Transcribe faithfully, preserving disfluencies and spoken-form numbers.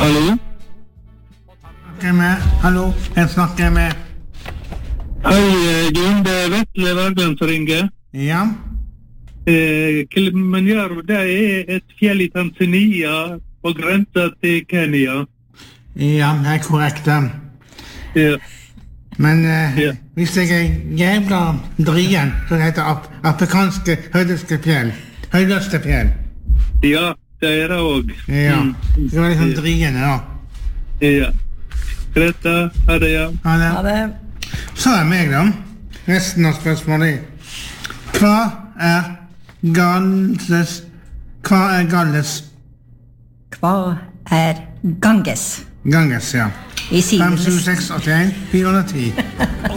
Hallo? Snakker med? Hallo, jeg snakker med. Hei, eh, Jon, det er Vetle Wergeland som ringer. Ja, Eh, Kilimanjaro, det er et fjell i Tanzania og grenser til Kenya. ja, det er korrekt. eh. Ja. Men eh, Ja. hvis jeg er jævla drien, så heter det af afrikanske høydeste fjell. Høydeste fjell. Ja, det er det også. Ja, Mm. det var liksom driene da. Ja. Greit da, ha det, ja. Ha det. Ha det. Så er meg da. Resten av spørsmålet. Hva er Galles? Hva er Galles? Hva er Ganges? Ganges, ja. I fem, Sidenes sju, seks, åtte, en, fire hundre og ti.